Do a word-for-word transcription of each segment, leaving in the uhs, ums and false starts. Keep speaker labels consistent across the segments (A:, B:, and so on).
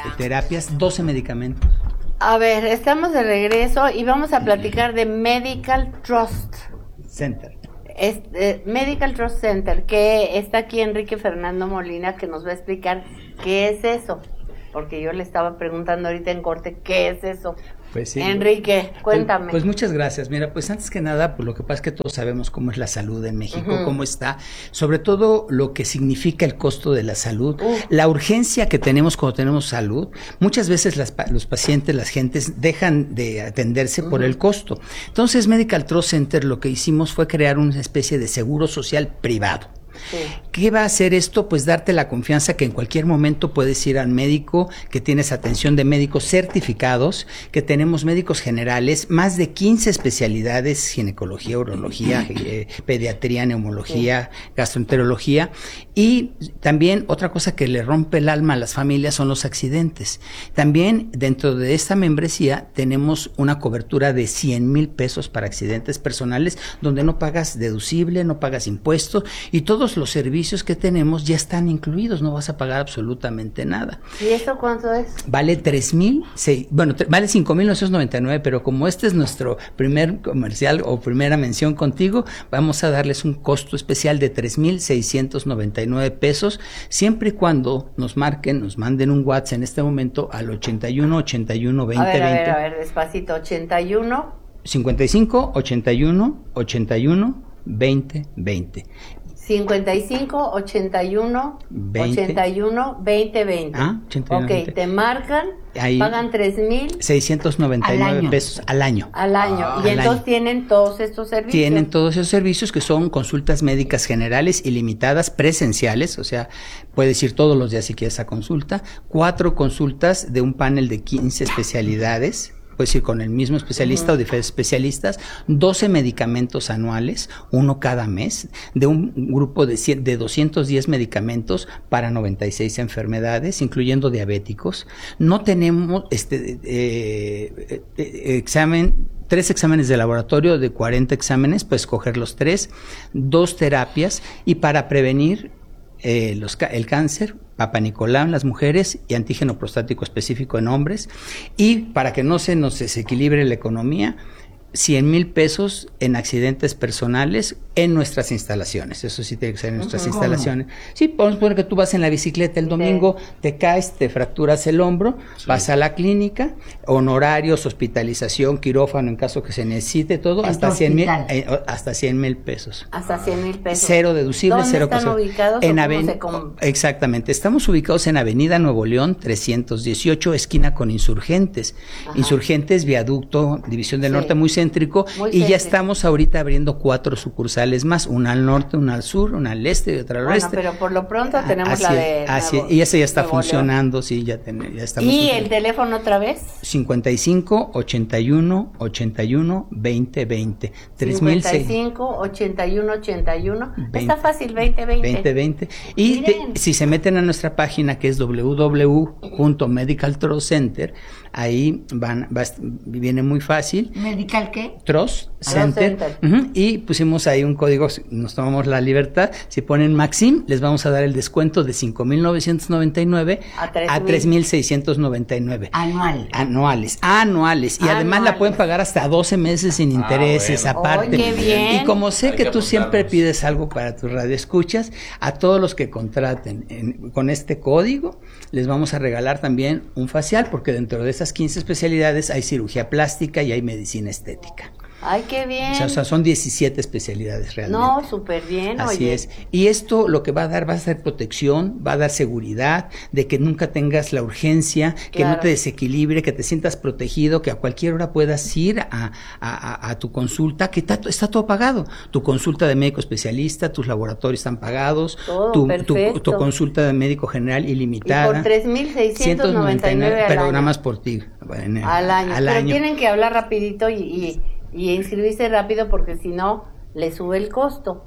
A: terapias, doce medicamentos.
B: A ver, estamos de regreso y vamos a platicar de Medical Trust
A: Center.
B: Es, eh, Medical Trust Center, que está aquí Enrique Fernando Molina, que nos va a explicar qué es eso, porque yo le estaba preguntando ahorita en corte, ¿qué es eso?
A: Pues sí.
B: Enrique, cuéntame.
A: Pues, pues muchas gracias. Mira, pues antes que nada, pues lo que pasa es que todos sabemos cómo es la salud en México, uh-huh. cómo está, sobre todo lo que significa el costo de la salud, uh. la urgencia que tenemos cuando tenemos salud. Muchas veces las, los pacientes, las gentes dejan de atenderse uh-huh. por el costo. Entonces, Medical Trust Center lo que hicimos fue crear una especie de seguro social privado. Sí. ¿Qué va a hacer esto? Pues darte la confianza que en cualquier momento puedes ir al médico, que tienes atención de médicos certificados, que tenemos médicos generales, más de quince especialidades, ginecología, urología, eh, pediatría, neumología, sí. gastroenterología, y también otra cosa que le rompe el alma a las familias son los accidentes. También dentro de esta membresía tenemos una cobertura de cien mil pesos para accidentes personales, donde no pagas deducible, no pagas impuestos, y todo los servicios que tenemos ya están incluidos, no vas a pagar absolutamente nada.
B: ¿Y esto cuánto es?
A: Vale tres mil, bueno, vale cinco mil novecientos noventa y nueve, pero como este es nuestro primer comercial o primera mención contigo, vamos a darles un costo especial de tres mil seiscientos noventa y nueve pesos, siempre y cuando nos marquen, nos manden un WhatsApp en este momento al ochenta y uno, ochenta y uno, veinte,
B: a ver, a ver,
A: veinte.
B: A ver, despacito, ochenta y uno.
A: cincuenta y cinco, ochenta y uno, ochenta y uno, veinte, veinte.
B: cincuenta y cinco, ochenta y uno, ochenta y uno, veinte, veinte.
A: Ah, ochenta y uno,
B: ok,
A: veinte.
B: te marcan, ahí pagan tres mil
A: seiscientos noventa y nueve pesos al año.
B: Al año.
A: Ah,
B: y
A: al
B: entonces
A: año.
B: tienen todos estos servicios.
A: Tienen todos esos servicios que son consultas médicas generales ilimitadas, presenciales, o sea, puedes ir todos los días si quieres a consulta, cuatro consultas de un panel de quince especialidades. Puedes ir con el mismo especialista uh-huh. o diferentes especialistas, doce medicamentos anuales, uno cada mes, de un grupo de, cien, de doscientos diez medicamentos para noventa y seis enfermedades, incluyendo diabéticos. No tenemos este eh, eh, examen, tres exámenes de laboratorio de cuarenta exámenes, puedes coger los tres, dos terapias, y para prevenir Eh, los, el cáncer, Papa Nicolau en las mujeres y antígeno prostático específico en hombres, y para que no se nos desequilibre la economía, cien mil pesos en accidentes personales en nuestras instalaciones. Eso sí tiene que ser en nuestras uh-huh. instalaciones. Sí, vamos a poner que tú vas en la bicicleta el domingo, sí. te caes, te fracturas el hombro, sí. vas a la clínica, honorarios, hospitalización, quirófano en caso que se necesite, todo, hasta cien mil, eh, hasta cien mil pesos.
B: Hasta cien mil pesos.
A: Cero deducible,
B: ¿Dónde
A: cero
B: están
A: cosa.
B: ubicados?
A: En
B: ¿O
A: Aven-
B: com-
A: Exactamente, estamos ubicados en Avenida Nuevo León trescientos dieciocho, esquina con Insurgentes. Ajá. Insurgentes, Viaducto, División del sí. Norte, muy céntrico, muy y céntrico. Ya estamos ahorita abriendo cuatro sucursales más, una al norte, una al sur, una al este y otra al
B: bueno,
A: oeste.
B: Pero por lo pronto tenemos
A: así,
B: la de
A: así,
B: Nuevo,
A: y esa ya está
B: Nuevo
A: funcionando,
B: León.
A: sí, ya, ten, ya estamos.
B: ¿Y el teléfono otra vez?
A: cincuenta y cinco, ochenta y uno, ochenta y uno, veinte, veinte.
B: cincuenta y cinco, ochenta y uno, ochenta y uno. veinte, está fácil, veinte, veinte.
A: veinte, veinte. Y te, si se meten a nuestra página que es doble u doble u doble u punto medical trust center, ahí van, va, viene muy fácil.
C: ¿Medical qué?
A: Trust Center. Center. Uh-huh, y pusimos ahí un código, nos tomamos la libertad. Si ponen Maxim, les vamos a dar el descuento de cinco mil novecientos noventa y nueve a tres mil seiscientos noventa y nueve.
C: Anual.
A: Anuales. Anuales. Y además la pueden pagar hasta doce meses sin intereses, ah, bueno. aparte.
B: Oye, bien.
A: Y como sé Hay que, que tú siempre pides algo para tus radioescuchas, a todos los que contraten en, con este código, les vamos a regalar también un facial, porque dentro de esas quince especialidades hay cirugía plástica y hay medicina estética.
B: Ay, qué bien.
A: O sea, o sea, son diecisiete especialidades realmente.
B: No, súper bien,
A: Así
B: oye.
A: es. Y esto lo que va a dar, va a ser protección, va a dar seguridad, de que nunca tengas la urgencia, que claro. no te desequilibre, que te sientas protegido, que a cualquier hora puedas ir a, a, a, a tu consulta, que está, está todo pagado. Tu consulta de médico especialista, tus laboratorios están pagados,
B: todo,
A: tu,
B: perfecto.
A: tu, tu consulta de médico general ilimitada.
B: Y por tres mil seiscientos noventa y nueve al
A: pero
B: año.
A: nada más por ti. Bueno,
B: al año.
A: Al
B: pero
A: año.
B: Tienen que hablar rapidito y... y y inscribirse rápido porque si no le sube el costo.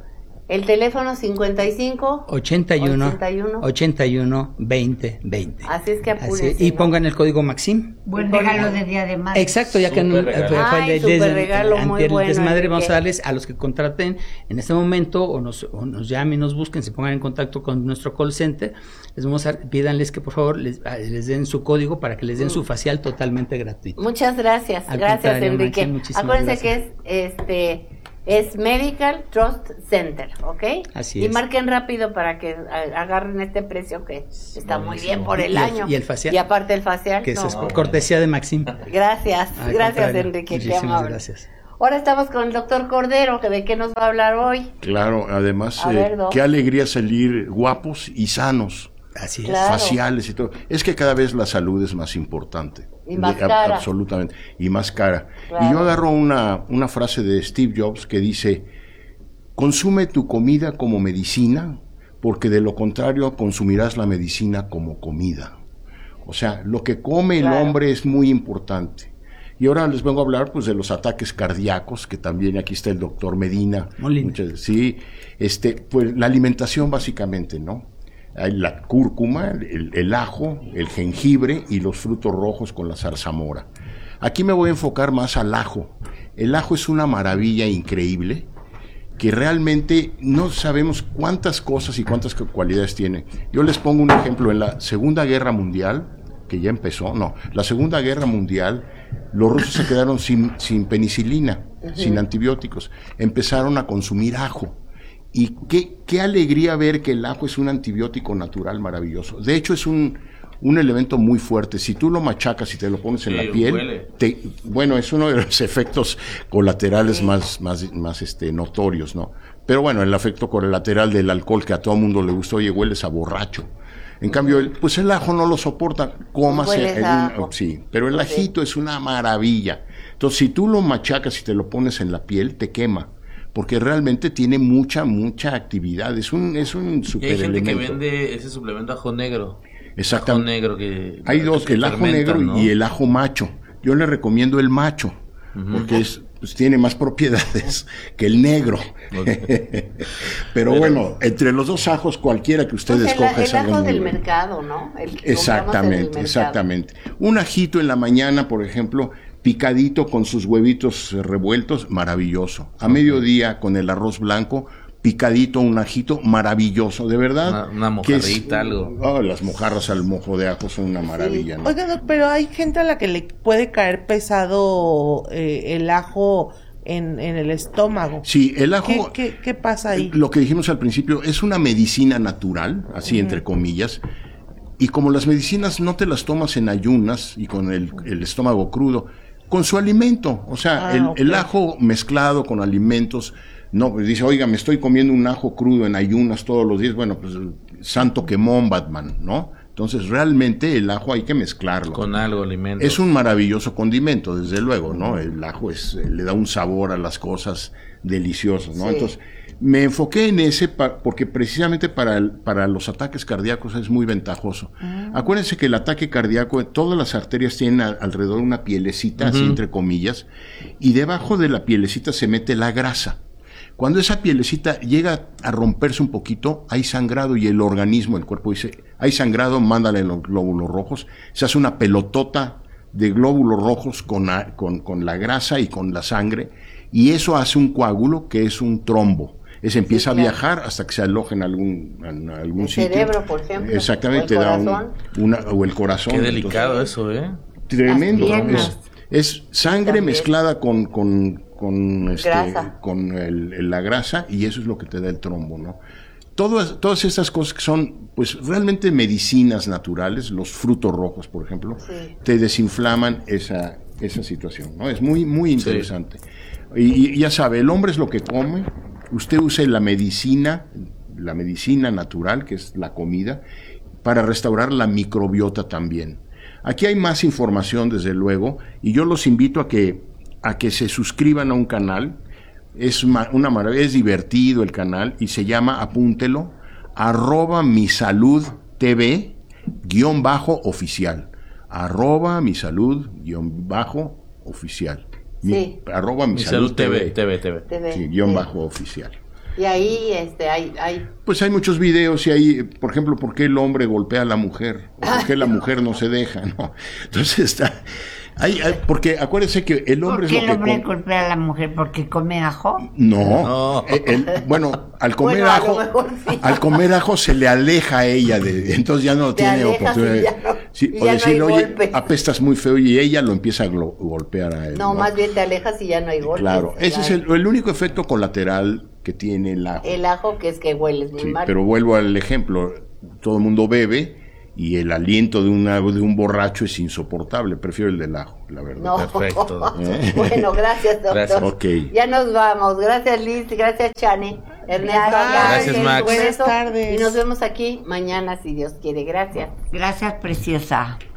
B: El teléfono cincuenta y cinco
A: ochenta y uno ochenta y uno veinte veinte.
B: Así es que apúrense.
A: Así, y ¿no? Pongan el código Maxim.
C: Buen regalo de Día de Madre.
A: Exacto, ya que no,
B: Ay, fue el regalo muy
A: el
B: bueno,
A: desmadre,
B: Enrique.
A: vamos a darles a los que contraten en este momento o nos, o nos llamen, nos busquen, se pongan en contacto con nuestro call center, les vamos a pídanles que por favor les, les den su código para que les den mm. su facial totalmente gratuito.
B: Muchas gracias,
A: Al
B: gracias Enrique.
A: Maxim,
B: acuérdense
A: gracias.
B: que es este es Medical Trust Center, ¿ok?
A: Así
B: y
A: es.
B: marquen rápido para que agarren este precio que está muy bien por el
A: y
B: año.
A: El, y el facial.
B: Y aparte el facial.
A: Que
B: no.
A: es cortesía de Maxim.
B: Gracias,
A: Al
B: gracias
A: contrario.
B: Enrique, qué
A: Muchísimas
B: amable.
A: gracias.
B: Ahora estamos con el doctor Cordero, que de qué nos va a hablar hoy.
D: Claro, además,
B: A
D: eh,
B: ver, doc.
D: qué alegría salir guapos y sanos,
A: Así es.
B: Claro.
D: faciales y todo. Es que cada vez la salud es más importante.
B: Y más
D: De- a-
B: cara.
D: Absolutamente, y más cara.
B: Claro.
D: Y yo agarro una, una frase de Steve Jobs que dice, consume tu comida como medicina, porque de lo contrario consumirás la medicina como comida. O sea, lo que come
B: Claro.
D: el hombre es muy importante. Y ahora les vengo a hablar pues de los ataques cardíacos, que también aquí está el doctor Medina.
A: Molina.
D: Muchas- sí, este, pues la alimentación básicamente, ¿no? Hay la cúrcuma, el, el ajo, el jengibre y los frutos rojos con la zarzamora. Aquí me voy a enfocar más al ajo. El ajo es una maravilla increíble, que realmente no sabemos cuántas cosas y cuántas cualidades tiene. Yo les pongo un ejemplo. En la Segunda Guerra Mundial, que ya empezó, no, la Segunda Guerra Mundial, los rusos se quedaron sin, sin penicilina, uh-huh. sin antibióticos, empezaron a consumir ajo. Y qué, qué alegría ver que el ajo es un antibiótico natural maravilloso. De hecho, es un, un elemento muy fuerte. Si tú lo machacas y te lo pones en
E: Sí,
D: la piel,
E: huele.
D: te, bueno, es uno de los efectos colaterales
B: Sí.
D: más, más, más este, notorios, ¿no? Pero bueno, el efecto colateral del alcohol que a todo mundo le gusta, oye, hueles a borracho. En cambio, el, pues el ajo no lo soporta, cómase.
B: Hueles
D: en
B: a
D: un-
B: ajo.
D: sí, pero el
B: Ok.
D: ajito es una maravilla. Entonces, si tú lo machacas y te lo pones en la piel, te quema. Porque realmente tiene mucha, mucha actividad. Es un, es un
E: Y hay gente
D: superelemento.
E: que vende ese suplemento ajo negro.
D: Exactamente.
E: Ajo negro que...
D: Hay dos,
E: que
D: el ajo
E: fermenta,
D: negro
E: ¿no?
D: y el ajo macho. Yo le recomiendo el macho,
E: Ujú.
D: porque es, pues, tiene más propiedades que el negro. Pero
E: Pero-
D: bueno, entre los dos ajos, cualquiera que usted
B: Pues el,
D: escoja
B: el
D: es algo
B: ajo
D: muy
B: del
D: bueno.
B: mercado, ¿no? El que compramos en el
D: Exactamente,
B: mercado.
D: exactamente. Un ajito en la mañana, por ejemplo, picadito con sus huevitos eh, revueltos, maravilloso. A mediodía con el arroz blanco, picadito, un ajito, maravilloso, de verdad.
E: Una- una
D: que es-
E: mojarrita, algo.
D: Oh, las mojarras al mojo de ajo son una maravilla, ¿no?
F: Oigan, doc, pero hay gente a la que le puede caer pesado eh, el ajo en, en el estómago.
D: Sí, el ajo,
F: ¿Qué, qué, qué pasa ahí?
D: lo que dijimos al principio, es una medicina natural, así entre comillas, y como las medicinas no te las tomas en ayunas y con el, el estómago crudo, con su alimento, o sea,
F: Ah,
D: el,
F: ok.
D: el ajo mezclado con alimentos, no, pues dice, oiga, me estoy comiendo un ajo crudo en ayunas todos los días, bueno, pues santo quemón, Batman, ¿no? Entonces, realmente el ajo hay que mezclarlo.
E: Con algo, alimento.
D: Es un maravilloso condimento, desde luego, ¿no? El ajo es, le da un sabor a las cosas deliciosas, ¿no?
B: Sí.
D: Entonces, me enfoqué en ese pa- porque precisamente para, el- para los ataques cardíacos es muy ventajoso. Acuérdense que el ataque cardíaco, todas las arterias tienen a- alrededor una pielecita, así
E: Ujú.
D: entre comillas, y debajo de la pielecita se mete la grasa. Cuando esa pielecita llega a romperse un poquito, hay sangrado y el organismo, el cuerpo dice, hay sangrado, mándale los glóbulos rojos, se hace una pelotota de glóbulos rojos con, a- con, con la grasa y con la sangre, y eso hace un coágulo que es un trombo. Ese empieza
B: claro.
D: a viajar hasta que se aloja en algún, en algún
B: El
D: sitio.
B: cerebro, por ejemplo,
D: Exactamente,
B: o el
D: da un-
B: corazón.
D: una, o el corazón.
E: Qué delicado
D: Entonces,
E: eso, ¿eh?
D: Tremendo.
B: Las
D: ¿no?
B: piernas.
D: Es, es sangre
B: También.
D: mezclada con, con, con, este,
B: Grasa.
D: con el- el- la grasa, y eso es lo que te da el trombo, ¿no? Todas, todas estas cosas que son, pues, realmente medicinas naturales, los frutos rojos, por ejemplo,
B: Sí.
D: te desinflaman esa, esa situación, ¿no? Es muy, muy interesante. Y, y ya sabe, el hombre es lo que come, usted use la medicina, la medicina natural, que es la comida, para restaurar la microbiota también. Aquí hay más información, desde luego, y yo los invito a que, a que se suscriban a un canal. Es ma- una maravilla, es divertido el canal, y se llama, apúntelo, arroba mi salud tv guión bajo oficial. Arroba mi salud guión bajo oficial. Mi-
B: Sí.
D: arroba mi,
E: Mi
D: salud,
E: salud T V,
D: TV.
E: T V, T V.
B: Te ve,
D: Sí, guión
B: sí.
D: bajo oficial.
B: Y ahí, este, hay, hay...
D: Pues hay muchos videos y hay, por ejemplo, ¿por qué el hombre golpea a la mujer? ¿O ¿Por qué la mujer no se deja? ¿No? Entonces está... Hay, hay, porque acuérdense que el hombre
C: ¿Por qué
D: es lo
C: el hombre
D: que... com-
C: golpea a la mujer? ¿Porque come ajo?
D: No,
E: No.
D: eh, el- bueno, al comer
B: Bueno, a lo
D: ajo,
B: mejor sí.
D: al comer ajo se le aleja a ella, de, entonces ya no
B: Te
D: tiene
B: alejas
D: oportunidad.
B: y
D: de-
B: ya no-
D: sí,
B: y
D: o
B: ya no
D: decirle,
B: hay
D: oye,
B: golpes".
D: apestas muy feo y ella lo empieza a glo- golpear a él.
B: No, más bien te alejas y ya no hay golpes.
D: Claro, ese es
B: Ya-
D: el, el único efecto colateral que tiene el ajo.
B: El ajo que es que hueles muy
D: Sí,
B: mal.
D: pero vuelvo al ejemplo, todo el mundo bebe y el aliento de, una, de un borracho es insoportable, prefiero el del ajo, la verdad.
B: No.
E: Perfecto.
B: Bueno, gracias, doctor.
E: Gracias.
D: Ok.
B: Ya nos vamos. Gracias, Liz. Gracias, Chane. Ernesto.
E: Gracias,
B: un
E: Max.
B: beso.
F: Buenas tardes.
B: Y nos vemos aquí mañana, si Dios quiere. Gracias.
C: Gracias, preciosa.